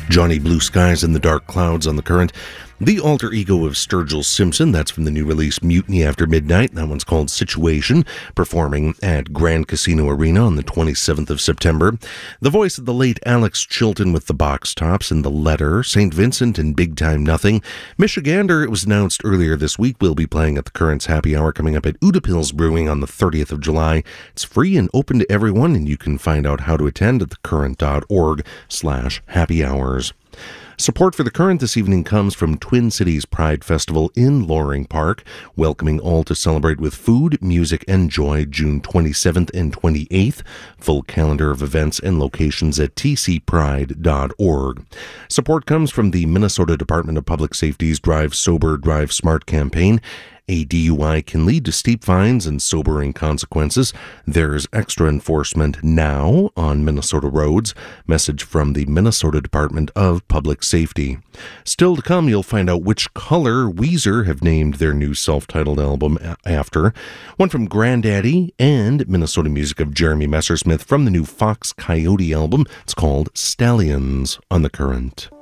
Johnny Blue Skies and the Dark Clouds on the Current. The alter ego of Sturgill Simpson, that's from the new release Mutiny After Midnight. That one's called Situation, performing at Grand Casino Arena on the 27th of September. The voice of the late Alex Chilton with the Box Tops and The Letter, St. Vincent and Big Time Nothing. Michigander, it was announced earlier this week, will be playing at the Current's Happy Hour coming up at Udapils Brewing on the 30th of July. It's free and open to everyone, and you can find out how to attend at thecurrent.org/happy hours. Support for The Current this evening comes from Twin Cities Pride Festival in Loring Park, welcoming all to celebrate with food, music, and joy June 27th and 28th. Full calendar of events and locations at tcpride.org. Support comes from the Minnesota Department of Public Safety's Drive Sober, Drive Smart campaign. A DUI can lead to steep fines and sobering consequences. There's extra enforcement now on Minnesota roads. Message from the Minnesota Department of Public Safety. Still to come, you'll find out which color Weezer have named their new self-titled album after. One from Grandaddy and Minnesota music of Jeremy Messersmith from the new Fox Coyote album. It's called Stallions on the Current.